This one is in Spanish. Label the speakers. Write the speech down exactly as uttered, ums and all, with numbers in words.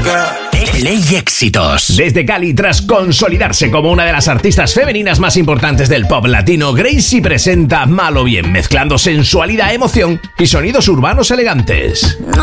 Speaker 1: Play Éxitos.
Speaker 2: Desde Cali, tras consolidarse como una de las artistas femeninas más importantes del pop latino, Gracie presenta Malo Bien, mezclando sensualidad, emoción y sonidos urbanos elegantes.